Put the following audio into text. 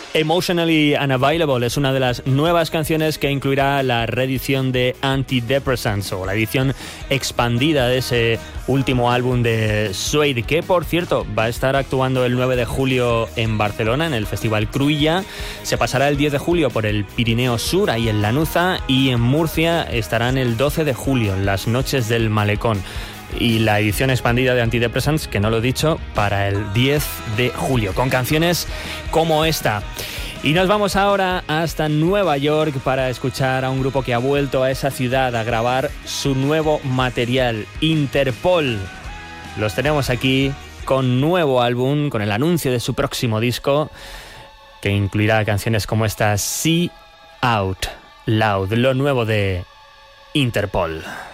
Emotionally Unavailable es una de las nuevas canciones que incluirá la reedición de Antidepressants, o la edición expandida de ese último álbum de Suede, que por cierto va a estar actuando el 9 de julio en Barcelona en el Festival Cruïlla. Se pasará el 10 de julio por el Pirineo Sur, ahí en Lanuza, y en Murcia estarán el 12 de julio en las Noches del Malecón. Y la edición expandida de Antidepressants, que no lo he dicho, para el 10 de julio, con canciones como esta. Y nos vamos ahora hasta Nueva York para escuchar a un grupo que ha vuelto a esa ciudad a grabar su nuevo material, Interpol. Los tenemos aquí con nuevo álbum, con el anuncio de su próximo disco, que incluirá canciones como esta, See Out Loud, lo nuevo de Interpol.